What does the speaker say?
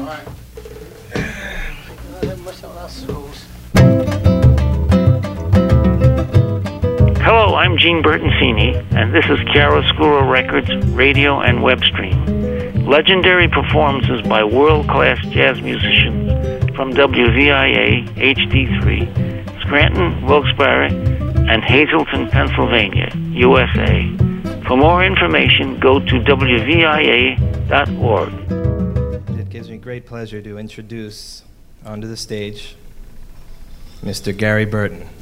right. Hello, I'm Gene Bertoncini, and this is Chiaroscuro Records radio and web stream. Legendary performances by world-class jazz musicians from WVIA HD3, Scranton, Wilkes-Barre, and Hazleton, Pennsylvania, USA. For more information, go to WVIA.org. It gives me great pleasure to introduce onto the stage Mr. Gary Burton.